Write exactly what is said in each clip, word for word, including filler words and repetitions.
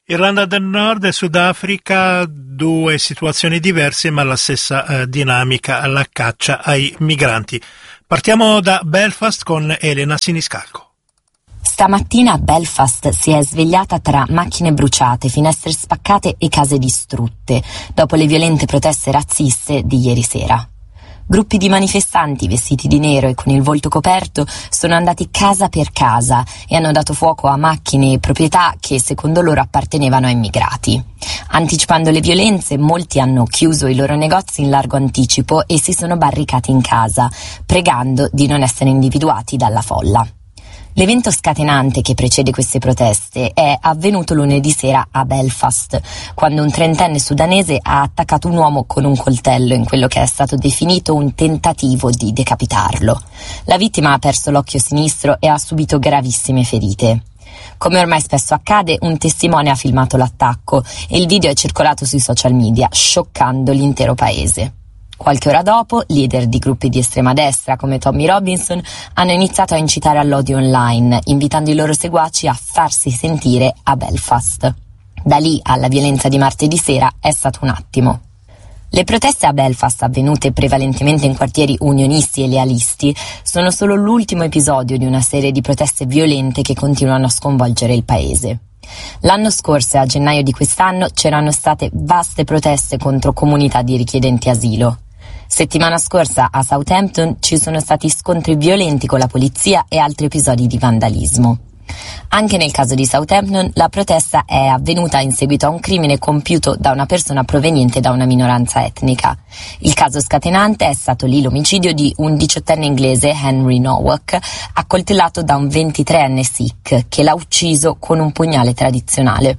Irlanda del Nord e Sudafrica, due situazioni diverse ma la stessa eh, dinamica, la caccia ai migranti. Partiamo da Belfast con Elena Siniscalco. Stamattina Belfast si è svegliata tra macchine bruciate, finestre spaccate e case distrutte, dopo le violente proteste razziste di ieri sera. Gruppi di manifestanti vestiti di nero e con il volto coperto sono andati casa per casa e hanno dato fuoco a macchine e proprietà che secondo loro appartenevano ai immigrati. Anticipando le violenze, molti hanno chiuso i loro negozi in largo anticipo e si sono barricati in casa, pregando di non essere individuati dalla folla. L'evento scatenante che precede queste proteste è avvenuto lunedì sera a Belfast, quando un trentenne sudanese ha attaccato un uomo con un coltello in quello che è stato definito un tentativo di decapitarlo. La vittima ha perso l'occhio sinistro e ha subito gravissime ferite. Come ormai spesso accade, un testimone ha filmato l'attacco e il video è circolato sui social media, scioccando l'intero paese. Qualche ora dopo, leader di gruppi di estrema destra come Tommy Robinson hanno iniziato a incitare all'odio online, invitando i loro seguaci a farsi sentire a Belfast. Da lì alla violenza di martedì sera è stato un attimo. Le proteste a Belfast, avvenute prevalentemente in quartieri unionisti e lealisti, sono solo l'ultimo episodio di una serie di proteste violente che continuano a sconvolgere il paese. L'anno scorso e a gennaio di quest'anno c'erano state vaste proteste contro comunità di richiedenti asilo. Settimana scorsa a Southampton ci sono stati scontri violenti con la polizia e altri episodi di vandalismo. Anche nel caso di Southampton la protesta è avvenuta in seguito a un crimine compiuto da una persona proveniente da una minoranza etnica. Il caso scatenante è stato lì l'omicidio di un diciottenne inglese, Henry Nowak, accoltellato da un ventitreenne Sikh che l'ha ucciso con un pugnale tradizionale.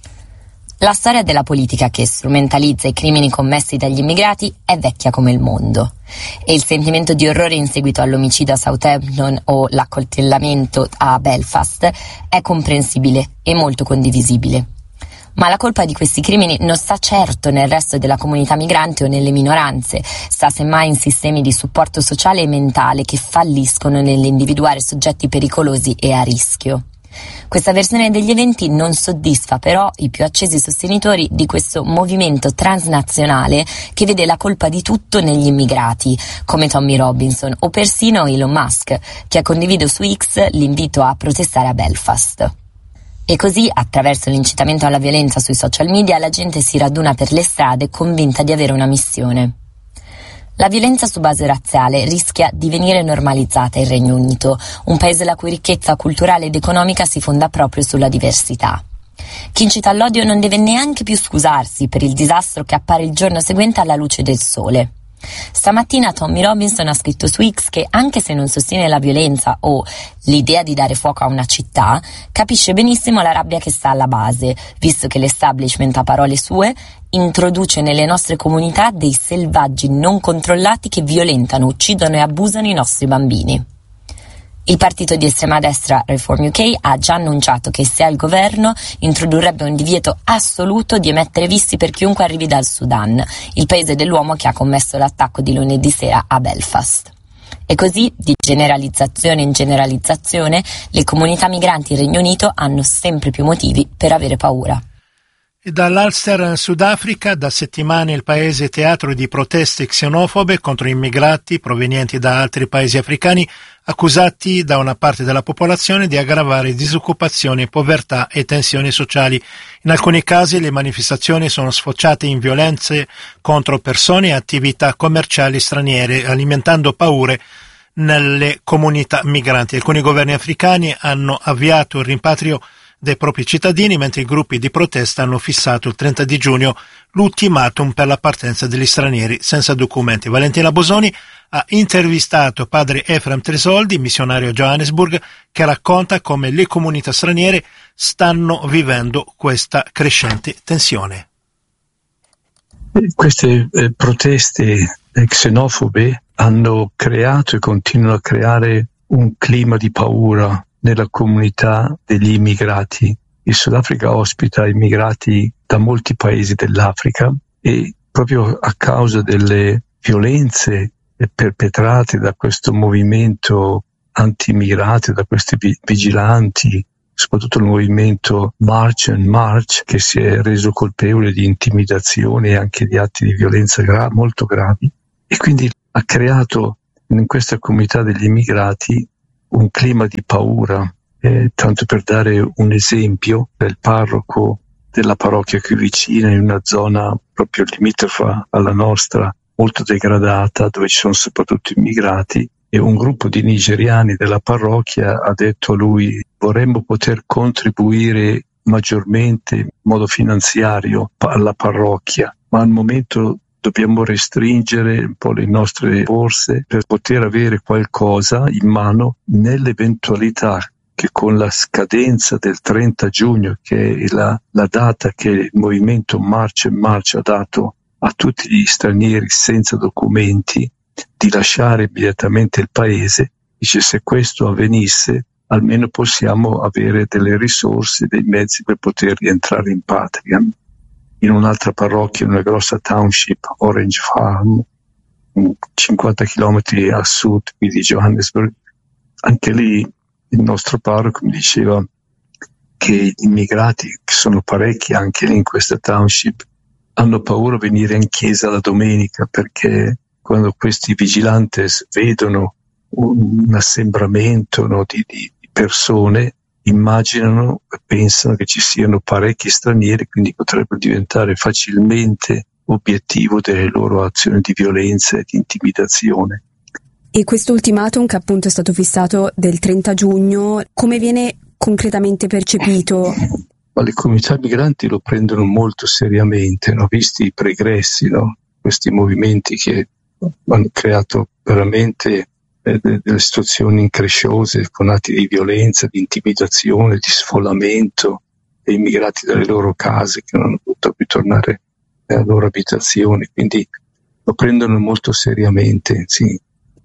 La storia della politica che strumentalizza i crimini commessi dagli immigrati è vecchia come il mondo e il sentimento di orrore in seguito all'omicidio a Southampton o l'accoltellamento a Belfast è comprensibile e molto condivisibile. Ma la colpa di questi crimini non sta certo nel resto della comunità migrante o nelle minoranze, sta semmai in sistemi di supporto sociale e mentale che falliscono nell'individuare soggetti pericolosi e a rischio. Questa versione degli eventi non soddisfa però i più accesi sostenitori di questo movimento transnazionale che vede la colpa di tutto negli immigrati, come Tommy Robinson o persino Elon Musk, che ha condiviso su X l'invito a protestare a Belfast. E così, attraverso l'incitamento alla violenza sui social media, la gente si raduna per le strade convinta di avere una missione. La violenza su base razziale rischia di venire normalizzata in Regno Unito, un paese la cui ricchezza culturale ed economica si fonda proprio sulla diversità. Chi incita all'odio non deve neanche più scusarsi per il disastro che appare il giorno seguente alla luce del sole. Stamattina Tommy Robinson ha scritto su X che anche se non sostiene la violenza o l'idea di dare fuoco a una città, capisce benissimo la rabbia che sta alla base, visto che l'establishment, a parole sue, introduce nelle nostre comunità dei selvaggi non controllati che violentano, uccidono e abusano i nostri bambini. Il partito di estrema destra Reform U K ha già annunciato che se al governo introdurrebbe un divieto assoluto di emettere visti per chiunque arrivi dal Sudan, il paese dell'uomo che ha commesso l'attacco di lunedì sera a Belfast. E così, di generalizzazione in generalizzazione, le comunità migranti in Regno Unito hanno sempre più motivi per avere paura. E dall'Ulster, Sudafrica, da settimane il paese è teatro di proteste xenofobe contro immigrati provenienti da altri paesi africani, accusati da una parte della popolazione di aggravare disoccupazione, povertà e tensioni sociali. In alcuni casi le manifestazioni sono sfociate in violenze contro persone e attività commerciali straniere, alimentando paure nelle comunità migranti. Alcuni governi africani hanno avviato il rimpatrio dei propri cittadini, mentre i gruppi di protesta hanno fissato il trenta di giugno l'ultimatum per la partenza degli stranieri senza documenti. Valentina Bosoni ha intervistato padre Efrem Tresoldi, missionario a Johannesburg, che racconta come le comunità straniere stanno vivendo questa crescente tensione. Queste eh, proteste eh, xenofobe hanno creato e continuano a creare un clima di paura nella comunità degli immigrati. Il Sudafrica ospita immigrati da molti paesi dell'Africa e proprio a causa delle violenze perpetrate da questo movimento anti-immigrati, da questi vigilanti soprattutto il movimento March and March, che si è reso colpevole di intimidazioni e anche di atti di violenza gra- molto gravi, e quindi ha creato in questa comunità degli immigrati un clima di paura. Eh, tanto per dare un esempio, il parroco della parrocchia qui vicina, in una zona proprio limitrofa alla nostra, molto degradata, dove ci sono soprattutto immigrati, e un gruppo di nigeriani della parrocchia ha detto a lui: vorremmo poter contribuire maggiormente in modo finanziario alla parrocchia, ma al momento dobbiamo restringere un po' le nostre borse per poter avere qualcosa in mano nell'eventualità che con la scadenza del trenta giugno, che è la, la data che il movimento March and March ha dato a tutti gli stranieri senza documenti, di lasciare immediatamente il paese. Dice: se questo avvenisse, almeno possiamo avere delle risorse, dei mezzi per poter rientrare in patria. In un'altra parrocchia, in una grossa township, Orange Farm, cinquanta chilometri a sud qui di Johannesburg, anche lì il nostro parroco mi diceva che gli immigrati, che sono parecchi anche lì in questa township, hanno paura di venire in chiesa la domenica, perché quando questi vigilantes vedono un assembramento, no, di, di persone, immaginano e pensano che ci siano parecchi stranieri, quindi potrebbero diventare facilmente obiettivo delle loro azioni di violenza e di intimidazione. E questo ultimatum, che appunto è stato fissato del trenta giugno, come viene concretamente percepito? Ma le comunità migranti lo prendono molto seriamente, no? Visti i pregressi, no? Questi movimenti che hanno creato veramente eh, delle situazioni incresciose, con atti di violenza, di intimidazione, di sfollamento, e immigrati dalle loro case che non hanno potuto più tornare alle loro abitazioni, quindi lo prendono molto seriamente, sì.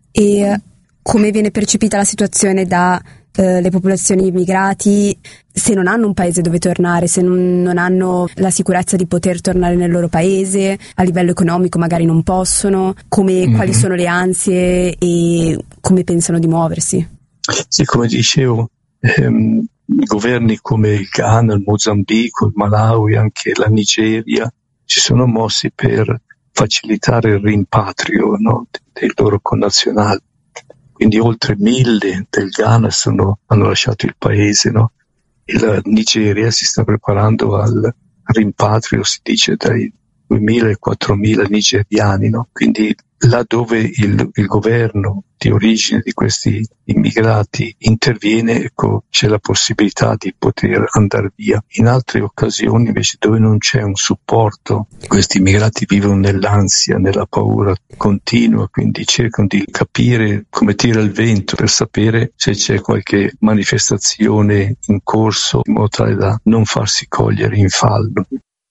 E come viene percepita la situazione da eh, le popolazioni immigrati, se non hanno un paese dove tornare, se non, non hanno la sicurezza di poter tornare nel loro paese, a livello economico magari non possono, come, mm-hmm. quali sono le ansie e come pensano di muoversi? Sì, come dicevo, ehm, governi come il Ghana, il Mozambico, il Malawi, anche la Nigeria si sono mossi per facilitare il rimpatrio, no, dei loro connazionali. Quindi oltre mille del Ghana sono, hanno lasciato il paese, no? E la Nigeria si sta preparando al rimpatrio, si dice, dai duemila ai quattromila nigeriani, no? Quindi là dove il, il governo di origine di questi immigrati interviene, ecco, c'è la possibilità di poter andare via. In altre occasioni invece, dove non c'è un supporto, questi immigrati vivono nell'ansia, nella paura continua, quindi cercano di capire come tira il vento per sapere se c'è qualche manifestazione in corso, in modo tale da non farsi cogliere in fallo.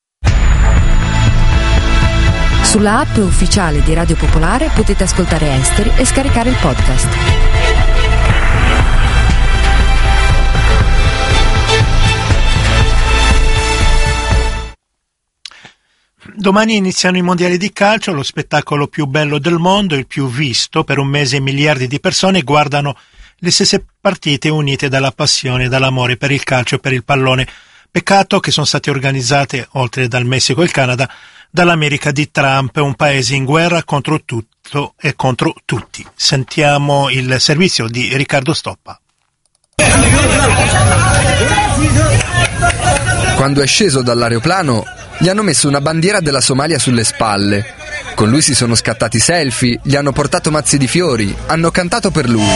Sulla app ufficiale di Radio Popolare potete ascoltare Esteri e scaricare il podcast. Domani iniziano i mondiali di calcio, lo spettacolo più bello del mondo, il più visto. Per un mese miliardi di persone guardano le stesse partite unite dalla passione e dall'amore per il calcio e per il pallone. Peccato che sono state organizzate, oltre dal Messico e il Canada, dall'America di Trump, un paese in guerra contro tutto e contro tutti. Sentiamo il servizio di Riccardo Stoppa. Quando è sceso dall'aeroplano gli hanno messo una bandiera della Somalia sulle spalle. Con lui si sono scattati selfie, gli hanno portato mazzi di fiori, hanno cantato per lui.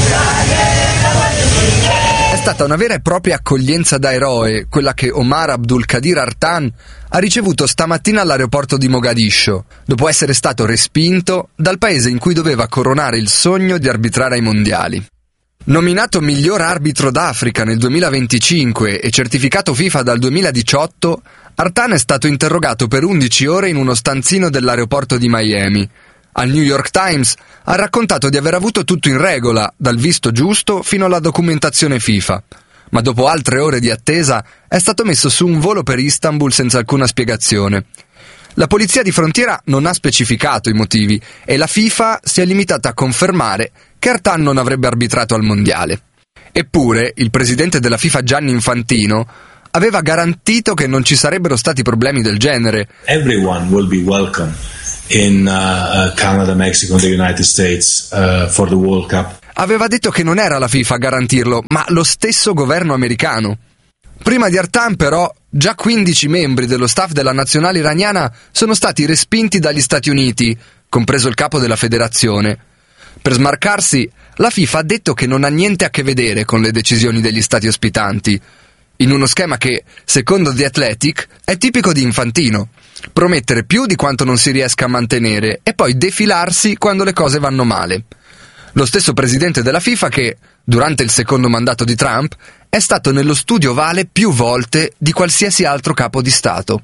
È stata una vera e propria accoglienza da eroe, quella che Omar Abdul Qadir Artan ha ricevuto stamattina all'aeroporto di Mogadiscio, dopo essere stato respinto dal paese in cui doveva coronare il sogno di arbitrare ai mondiali. Nominato miglior arbitro d'Africa nel duemilaventicinque e certificato FIFA dal duemiladiciotto, Artan è stato interrogato per undici ore in uno stanzino dell'aeroporto di Miami. Al New York Times ha raccontato di aver avuto tutto in regola, dal visto giusto fino alla documentazione FIFA. Ma dopo altre ore di attesa è stato messo su un volo per Istanbul senza alcuna spiegazione. La polizia di frontiera non ha specificato i motivi e la FIFA si è limitata a confermare che Artan non avrebbe arbitrato al mondiale. Eppure, il presidente della FIFA Gianni Infantino aveva garantito che non ci sarebbero stati problemi del genere. Everyone will be welcome in uh, Canada, Mexico and the United States uh, for the World Cup. Aveva detto che non era la FIFA a garantirlo, ma lo stesso governo americano. Prima di Artan, però, già quindici membri dello staff della nazionale iraniana sono stati respinti dagli Stati Uniti, compreso il capo della federazione. Per smarcarsi, la FIFA ha detto che non ha niente a che vedere con le decisioni degli stati ospitanti, in uno schema che, secondo The Athletic, è tipico di Infantino: promettere più di quanto non si riesca a mantenere e poi defilarsi quando le cose vanno male. Lo stesso presidente della FIFA che, durante il secondo mandato di Trump, è stato nello studio ovale più volte di qualsiasi altro capo di Stato.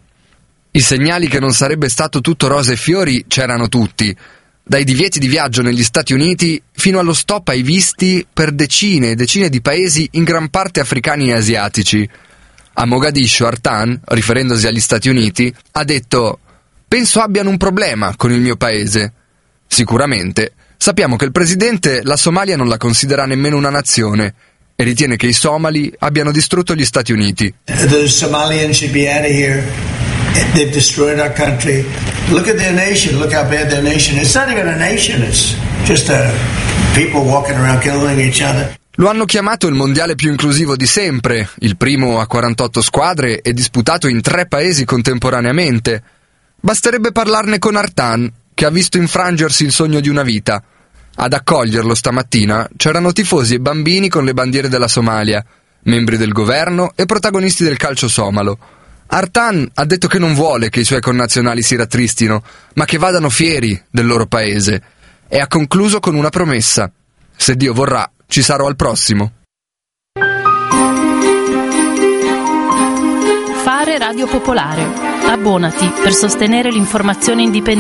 I segnali che non sarebbe stato tutto rose e fiori c'erano tutti, dai divieti di viaggio negli Stati Uniti fino allo stop ai visti per decine e decine di paesi in gran parte africani e asiatici. A Mogadiscio Artan, riferendosi agli Stati Uniti, ha detto: «Penso abbiano un problema con il mio paese». Sicuramente. Sappiamo che il presidente la Somalia non la considera nemmeno una nazione e ritiene che i somali abbiano distrutto gli Stati Uniti. The Somalians should be out of here. They've destroyed our country. Look at their nation. Look how bad their nation is. It's not even a nation. It's just a people walking around killing each other. Lo hanno chiamato il mondiale più inclusivo di sempre, il primo a quarantotto squadre e disputato in tre paesi contemporaneamente. Basterebbe parlarne con Artan, che ha visto infrangersi il sogno di una vita. Ad accoglierlo stamattina c'erano tifosi e bambini con le bandiere della Somalia, membri del governo e protagonisti del calcio somalo. Artan ha detto che non vuole che i suoi connazionali si rattristino, ma che vadano fieri del loro paese, e ha concluso con una promessa: se Dio vorrà, ci sarò al prossimo. Fare Radio Popolare. Abbonati per sostenere l'informazione indipendente.